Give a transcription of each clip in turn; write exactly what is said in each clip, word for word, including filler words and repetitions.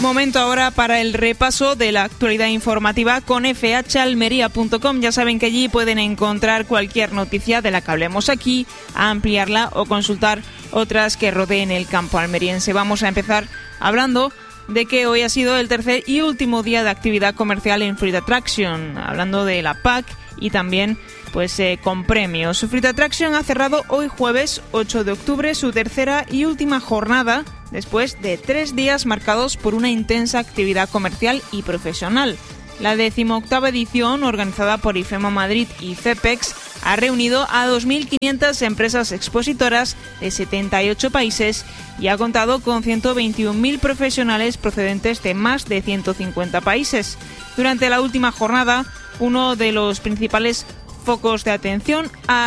Momento ahora para el repaso de la actualidad informativa con f h almería punto com. Ya saben que allí pueden encontrar cualquier noticia de la que hablemos aquí, ampliarla o consultar otras que rodeen el campo almeriense. Vamos a empezar hablando de que hoy ha sido el tercer y último día de actividad comercial en Fruit Attraction, hablando de la P A C y también pues eh, con premios. Fruit Attraction ha cerrado hoy jueves ocho de octubre su tercera y última jornada después de tres días marcados por una intensa actividad comercial y profesional. La decimoctava edición, organizada por IFEMA Madrid y CEPEX, ha reunido a dos mil quinientas empresas expositoras de setenta y ocho países y ha contado con ciento veintiún mil profesionales procedentes de más de ciento cincuenta países. Durante la última jornada, uno de los principales focos de atención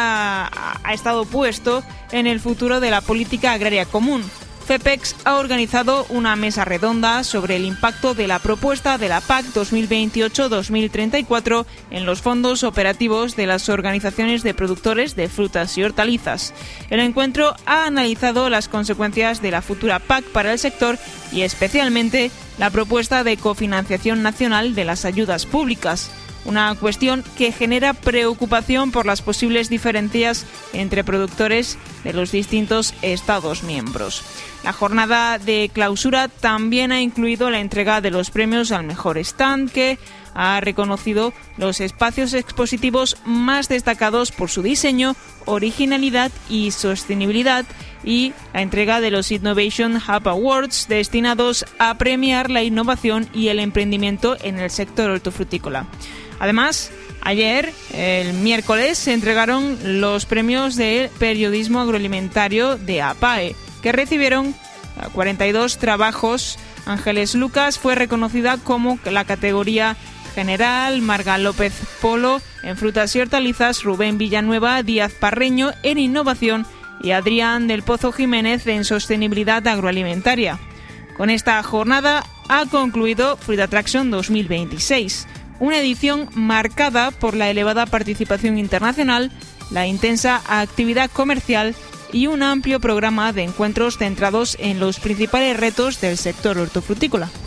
ha, ha estado puesto en el futuro de la política agraria común. CEPEX ha organizado una mesa redonda sobre el impacto de la propuesta de la P A C dos mil veintiocho a dos mil treinta y cuatro en los fondos operativos de las organizaciones de productores de frutas y hortalizas. El encuentro ha analizado las consecuencias de la futura P A C para el sector y especialmente la propuesta de cofinanciación nacional de las ayudas públicas. Una cuestión que genera preocupación por las posibles diferencias entre productores de los distintos Estados miembros. La jornada de clausura también ha incluido la entrega de los premios al mejor stand, que ha reconocido los espacios expositivos más destacados por su diseño, originalidad y sostenibilidad, y la entrega de los Innovation Hub Awards, destinados a premiar la innovación y el emprendimiento en el sector hortofrutícola. Además, ayer, el miércoles, se entregaron los premios de periodismo agroalimentario de APAE, que recibieron cuarenta y dos trabajos. Ángeles Lucas fue reconocida como la categoría general, Marga López Polo en frutas y hortalizas, Rubén Villanueva Díaz Parreño en innovación y Adrián del Pozo Jiménez en sostenibilidad agroalimentaria. Con esta jornada ha concluido Fruit Attraction dos mil veintiséis. Una edición marcada por la elevada participación internacional, la intensa actividad comercial y un amplio programa de encuentros centrados en los principales retos del sector hortofrutícola.